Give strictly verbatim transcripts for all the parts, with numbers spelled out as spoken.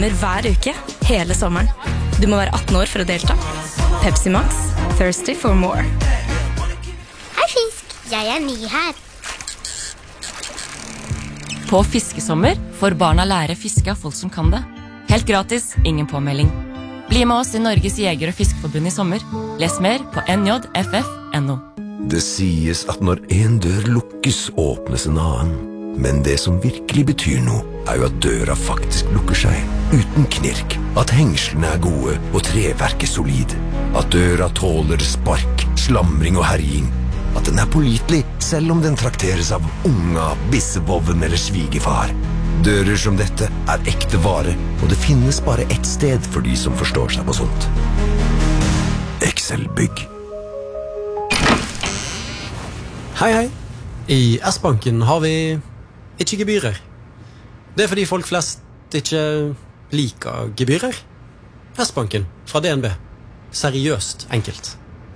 sommer hver uke, hele sommeren. Du må være atten år for å delta. Pepsi Max, thirsty for more. Hei fisk, jeg er ny her. På fiskesommer får barna lære fiske av folk som kan det. Helt gratis, ingen påmelding. Bli med oss i Norges Jeger- og Fiskeforbund i sommer. Les mer på n j f f punktum n o. Det sies at når en dør lukkes, åpnes en annen. Men det som virkelig betyr noe, er jo at døra faktisk lukker seg, uten knirk. At hengslene er gode, og treverket solid. At døra tåler spark, slamring og herjing. At den er pålitelig, selv om den trakteres av unga, bissevoven eller svigefar. Dører som dette er ekte vare, og det finnes bare ett sted for de som forstår seg på sånt. Excel-bygg. Hei, hei. I S-banken har vi ikke gebyrer. Det er fordi folk flest ikke liker gebyrer. S-banken fra D N B. Seriøst enkelt.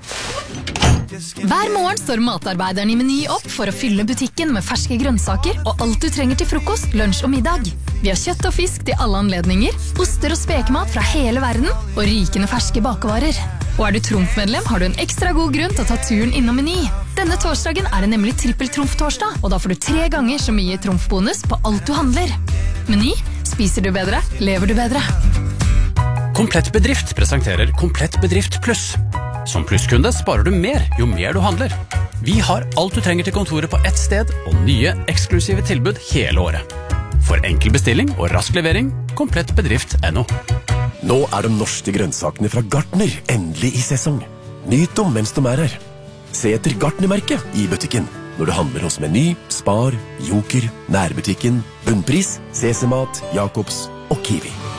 Hver morgen står matarbeideren i Meny opp for å fylle butikken med ferske grønnsaker og alt du trenger til frokost, lunsj og middag. Vi har kjøtt og fisk til alle anledninger, oster og spekemat fra hele verden og rikende ferske bakevarer. Og er du Trumf-medlem, har du en ekstra god grunn til å ta turen innom Meny. Denne torsdagen er det nemlig trippel-Trumf-torsdag, og da får du tre ganger så mye Trumf-bonus på alt du handler. Meny, spiser du bedre, lever du bedre. Komplett Bedrift presenterer Komplett Bedrift Pluss. Som plusskunde sparer du mer jo mer du handler. Vi har alt du trenger til kontoret på ett sted, og nye eksklusive tilbud hele året. For enkel bestilling og rask levering, komplett bedrift punktum no. Nå er de norske grønnsakene fra Gartner endelig i sesong. Nyt dem mens de er her. Se etter Gartner-merket i butikken når du handler hos Meny, Spar, Joker, Nærbutikken, Bunnpris, C C Mat, Jacobs og Kiwi.